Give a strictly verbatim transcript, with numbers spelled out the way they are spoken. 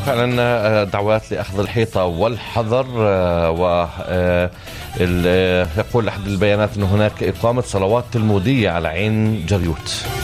فعلا دعوات لأخذ الحيطة والحذر، ويقول أحد البيانات أن هناك إقامة صلوات تلمودية على عين جريوت.